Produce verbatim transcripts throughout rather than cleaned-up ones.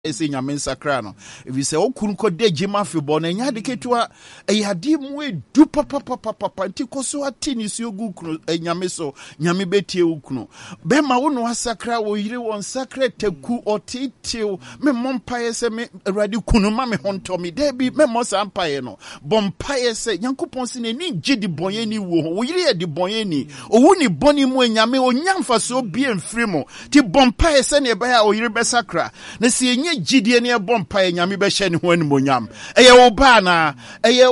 ese nyame nsakra no if you say okunu ko de jima febo na nya de ketua eyade mu edu papa papa papa nti koso atini si ogu kunu nyame so nyame betie okunu be ma wo no asakra wo yire won sakra taku otitiu me mompaye se me awurade kunu ma me honto me de bi me mo sampaye no bompaye se yankopon se ne ni gidi bonye ni wo wo yire ye di bonye ni owu ni boni mu nyame onyamfa so bi emfiri mo ti bompaye se ne ba ya o yire be sakra na si enye gidie ne bompa nyame be hye ne ho animonyam eye wo ba na eye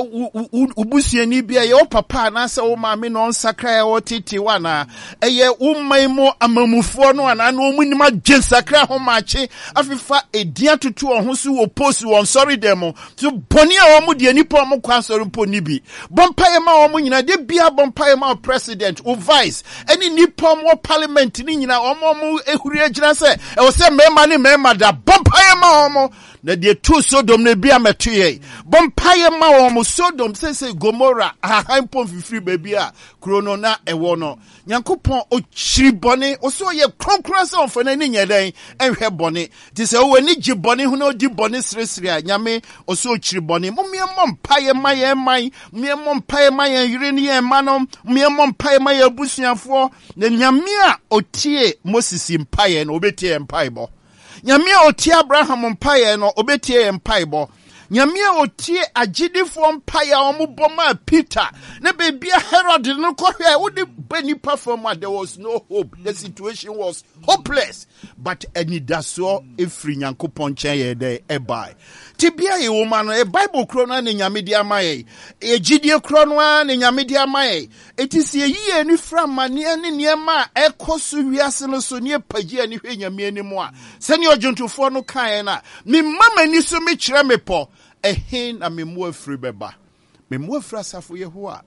ubusuani bia ye wo papa na se wo maame no nsakra ye wo titi wana eye wo maimo amamufo no ana no mu nima gye sakra ho maache afifa edia tutu ho so wo post won sorry dem so boni a wo mu de nipa mo kwa sorry mpo ni bi bompa ye ma wo mu nyina de bia bompa ye ma president o vice any nipa mo parliament ni nyina wo mo ehuri agyina se e wo se mema ni mema da bompa ye ma wo na de tu Sodom ne bia metoye bompaye ma wo mo Sodom sese Gomora ahampon fifiri baby a krono na ewo no Nyankopon o chiri bone o so ye kronkron se onfana ni nyeden enhwe bone ti se wo ni gi bone hu no di bone sresre a nyame o so chiri bone mo me mompaye ma ye man me mompaye ma ye yire ni ye manom me mompaye ma ye busuafo na nyame a otie Moses mpaye no obetie mpaye bo nyame otie Abraham mpaye no obetie mpaye bo nyame otie agidifo mpaye omuboma Peter na bebia Herod no kohwe wo de bani perform there was no hope the situation was hopeless but anidaso efri Nyankopon chen ye de ebai tibia ye woman no e Bible kro no na nyame di amaye egidie kro no na nyame di amaye etisi eyi eni framane ne niema ekoso wiase no so ne pagi ani hwe nyame animu a se ne ojuntufo no kan na me mama ni so me kire me po ehin na me mu afri beba me mu afri asafo Yehowa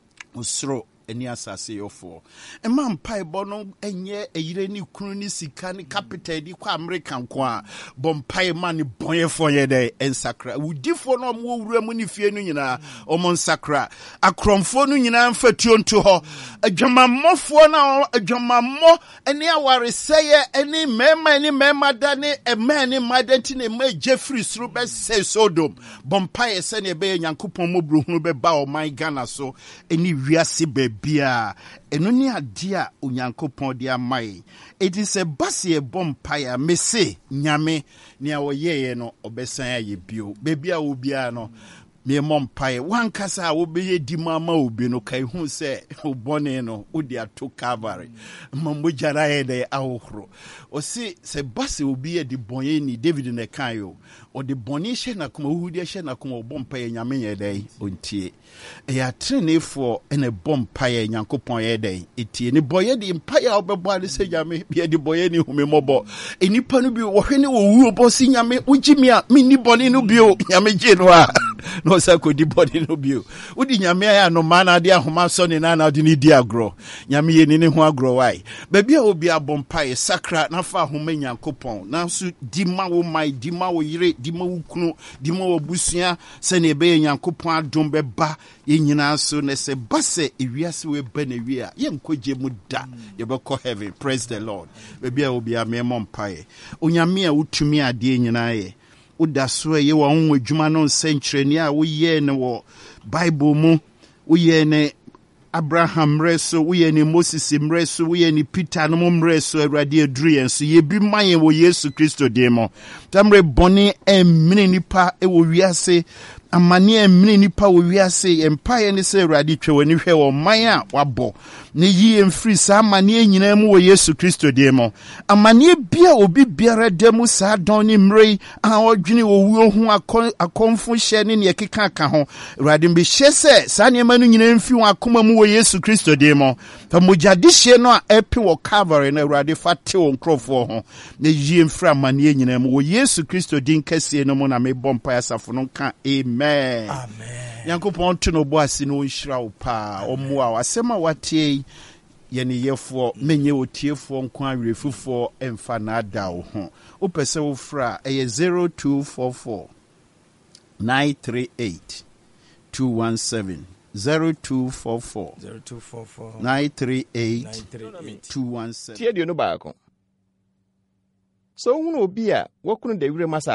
osro eni asase yofo e man pai bono enye eyire ni kunu ni sika ni capital di kwa American kwa bompai man bonye fonye de ensakra udifo no mo wura mu ni fie no nyina o mo nsakra akromfo no nyina mfatuo nto ho adwamammofo na adwamammo eni aware seye eni mema eni mema da ne ema eni madenti ne ma Jeffrey suru be se Sodom bompai se ne be Nyankopon mo bruhunu be ba o man Ghana so eni wiase be bia enoni adia Onyankopon dia mai it is a basie bompire mese nyame ne awoyeye no obesan aye bio bebia wo bia no me mompae wankasa wo beye di mama obi no kai hu se obone no odi ato Calvary mambo jara ye de ahohoro o se se basie obi e di bonye ni David ne kan yo o de boni hye na kuma uhudi hye na kuma bompae nyame ye de ontie e ya trenefo ene bompae Nyankopon ye de etie ni boye di mpae obebo ade se nyame ye di boye ni humemobo enipa no bi wo hwene wo wu obo si nyame ugimi a mi ni boni no bi o nyame je no a no sako di body no bio udi nyame ya no mana de ahoma so ne na na de ni di agro nyame ye ni ne ho agro wai baby a obi abompa sakra na fa ahoma Nyankopon na so di ma wo mai di ma wo yire di ma wo kunu di ma wo busua se ne be Nyankopon adom be ba ye nyina so ne se base ewiase we ba na wi a ye nkoje mu da ye be ko heaven praise the Lord baby a obi amemompa ye onyame a utumi ade nyina ye udaso ye wa onwe dwuma no nsenkyereni a woye ne wo Bible mu woye ne Abraham reso woye ne Moses mreso woye ne Peter no mreso Awurade aduru yen so ye bi man wo Yesu Kristo de mo tamre boni emini nipa e wo wiase amane emini nipa wo wiase empire ne se Awurade twewani hwe wo man a wabo ne yi emfiri sa amane nyina mu wo Yesu Kristo de mo amane bia obi biara demu sa don ni mrei a odwene wo wuo hu akonfo hye ne ne keka aka ho Awurade mbe hye se sa ne ma no nyina emfi wo akoma mu wo Yesu Kristo de mo fa mojade hye no a epi wo Calvary na Awurade fate wo nkrofo ho ne yi emfiri amane nyina mu wo Yesu Kristo din kase no mu na me bompa asafo no ka amen amen Nyankopon to no bo ase no nhira wo pa omoa wasema watie yene yefo menye otiefo nko awerefufo emfa na ada wo ho opese wo fra eye zero two four four nine three eight two one seven zero two four four nine three eight two one seven tie dio no baako so unu obi a wakunu da wire masa